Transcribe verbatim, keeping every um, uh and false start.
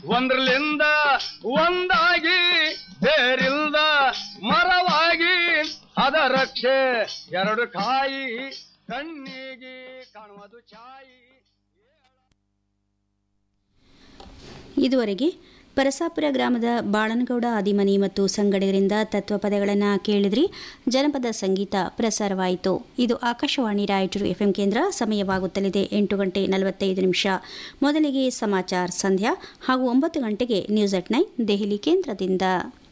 ಒಂದ್ರಲಿಂದ ಒಂದಾಗಿ ಬೇರಿಲ್ದ ಮರವಾಗಿ ಅದ ರಕ್ಷೆ ಎರಡು ಕಾಯಿ ಕಣ್ಣಿಗೆ ಕಾಣುವುದು ಛಾಯಿ. ಇದುವರೆಗೆ ಪರಸಾಪುರ ಗ್ರಾಮದ ಬಾಳನಗೌಡ ಆದಿಮನಿ ಮತ್ತು ಸಂಗಡಿಗರಿಂದ ತತ್ವಪದಗಳನ್ನು ಕೇಳಿದ್ರಿ. ಜನಪದ ಸಂಗೀತ ಪ್ರಸಾರವಾಯಿತು. ಇದು ಆಕಾಶವಾಣಿ ರಾಯಚೂರು ಎಫ್ಎಂ ಕೇಂದ್ರ. ಸಮಯವಾಗುತ್ತಲಿದೆ ಎಂಟು ಗಂಟೆ ನಲವತ್ತೈದು ನಿಮಿಷ. ಮೊದಲಿಗೆ ಸಮಾಚಾರ ಸಂಧ್ಯಾ ಹಾಗೂ ಒಂಬತ್ತು ಗಂಟೆಗೆ ನ್ಯೂಸ್ ಅಟ್ ನೈನ್ ದೆಹಲಿ ಕೇಂದ್ರದಿಂದ.